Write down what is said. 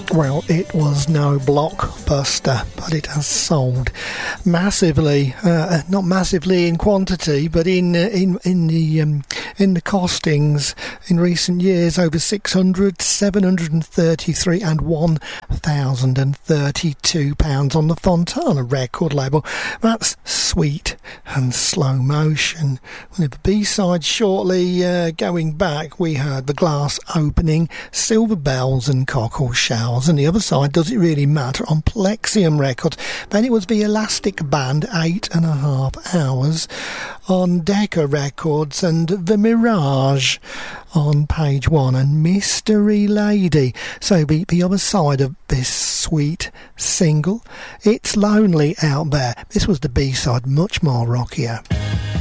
Well, it was no blockbuster, but it has sold massively. Not massively in quantity, but in the costings in recent years. Over 600, 733, and £1,032 on the Fontana record label. That's Sweet and Slow Motion. With the B-side shortly going back, we heard The Glass Opening, Silver Bells, and Cockle Shells. And the other side, Does It Really Matter, on Plexium Records. Then it was the Elastic Band, 8.5 Hours, on Decca Records, and The Mirage on Page One, and Mystery Lady. So the other side of this sweet single, It's Lonely Out There. This was the B-side, much more rockier.